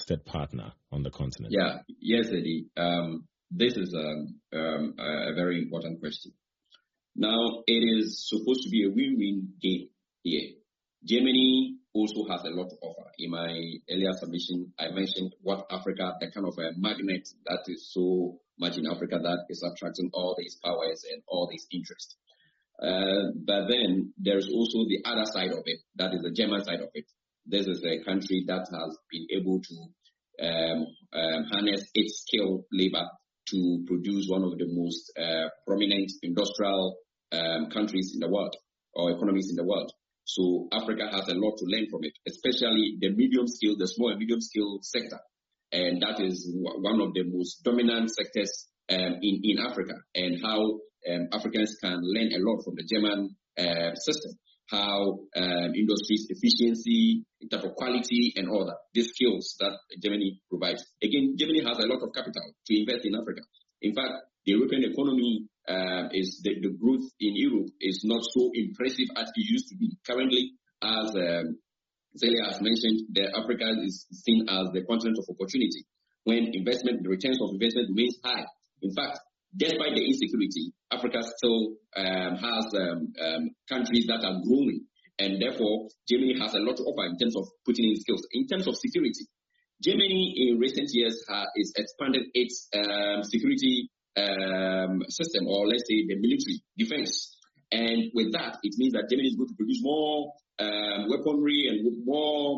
trusted partner on the continent? Yeah, yes, Eddie. This is a very important question. Now, it is supposed to be a win-win game here. Germany also has a lot to offer. In my earlier submission, I mentioned what Africa, the kind of a magnet that is so much in Africa that is attracting all these powers and all these interests. But then there's also the other side of it, that is the German side of it. This is a country that has been able to harness its skilled labor to produce one of the most prominent industrial countries in the world, or economies in the world. So Africa has a lot to learn from it, especially the small and medium scale sector. And that is one of the most dominant sectors in Africa, and how Africans can learn a lot from the German system, how industries efficiency, in terms of quality and all that, these skills that Germany provides. Again, Germany has a lot of capital to invest in Africa. In fact, the European economy is the growth in Europe is not so impressive as it used to be. Currently, as Zelia has mentioned, Africa is seen as the continent of opportunity, when the returns of investment remains high. In fact, despite the insecurity, Africa still has countries that are growing, and therefore Germany has a lot to offer in terms of putting in skills. In terms of security, Germany in recent years is expanded its security system, or let's say the military defense. And with that, it means that Germany is going to produce more weaponry and more,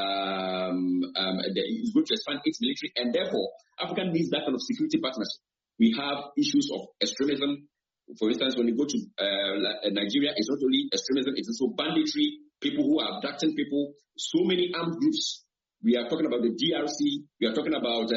it's going to expand its military, and therefore Africa needs that kind of security partnership. We have issues of extremism. For instance, when you go to Nigeria, it's not only extremism, it's also banditry, people who are abducting people, so many armed groups. We are talking about the DRC. We are talking about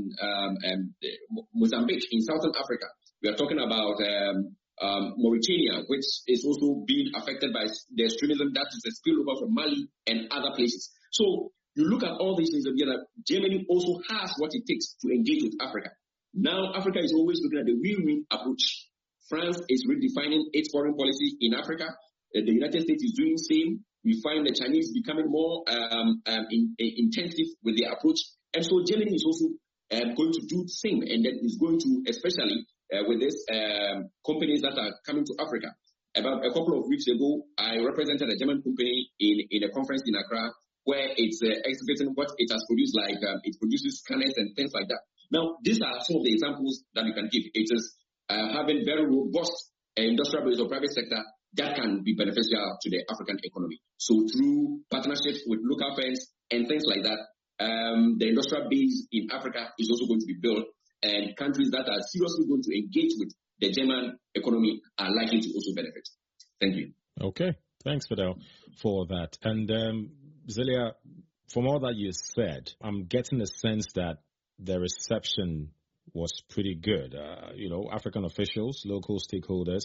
Mozambique in Southern Africa. We are talking about Mauritania, which is also being affected by the extremism that is a spillover from Mali and other places. So you look at all these things together, Germany also has what it takes to engage with Africa. Now, Africa is always looking at the win-win approach. France is redefining its foreign policy in Africa. The United States is doing the same. We find the Chinese becoming more intensive with their approach. And so Germany is also going to do the same, and that is going to, especially with these companies that are coming to Africa. About a couple of weeks ago, I represented a German company in a conference in Accra, where it's exhibiting what it has produced, like it produces scanners and things like that. Now, these are some of the examples that you can give. It is having very robust industrial base or private sector that can be beneficial to the African economy. So through partnerships with local firms and things like that, the industrial base in Africa is also going to be built, and countries that are seriously going to engage with the German economy are likely to also benefit. Thank you. Okay. Thanks, Fidel, for that. And Zelia, from all that you said, I'm getting the sense that the reception was pretty good. African officials, local stakeholders,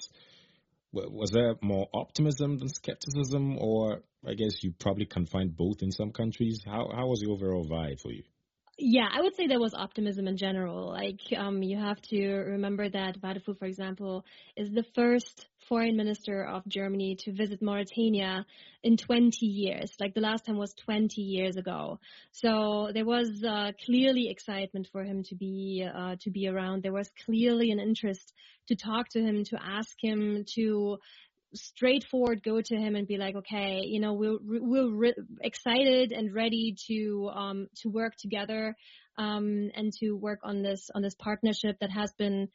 was there more optimism than skepticism, or I guess you probably can find both in some countries? How was the overall vibe for you? Yeah, I would say there was optimism in general. Like, you have to remember that Wadafou, for example, is the first foreign minister of Germany to visit Mauritania in 20 years. Like, the last time was 20 years ago. So there was clearly excitement for him to be around. There was clearly an interest to talk to him, to ask him to straightforward go to him and be like, okay, we're excited and ready to work together, and to work on this partnership that has been,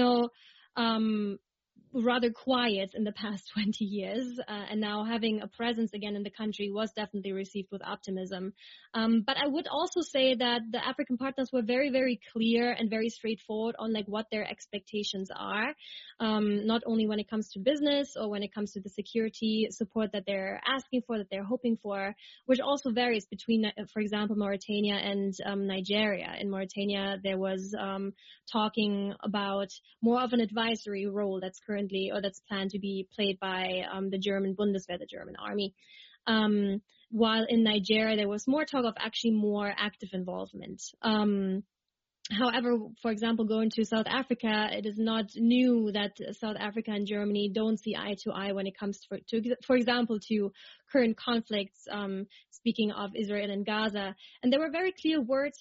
rather quiet in the past 20 years, and now having a presence again in the country was definitely received with optimism. But I would also say that the African partners were very, very clear and very straightforward on like what their expectations are, not only when it comes to business or when it comes to the security support that they're asking for, that they're hoping for, which also varies between, for example, Mauritania and Nigeria. In Mauritania, there was talking about more of an advisory role that's planned to be played by the German Bundeswehr, the German army. While in Nigeria, there was more talk of actually more active involvement. However, for example, going to South Africa, it is not new that South Africa and Germany don't see eye to eye when it comes for example, to current conflicts, speaking of Israel and Gaza. And there were very clear words